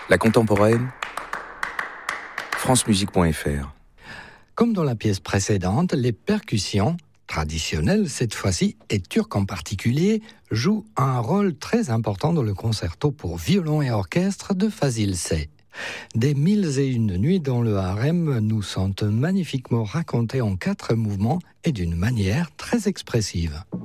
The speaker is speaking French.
La contemporaine, francemusique.fr. Comme dans la pièce précédente, les percussions, traditionnelles cette fois-ci, et turques en particulier, jouent un rôle très important dans le concerto pour violon et orchestre de Fazil Say. Des 1001 nuits dans le harem nous sont magnifiquement racontées en 4 mouvements et d'une manière très expressive.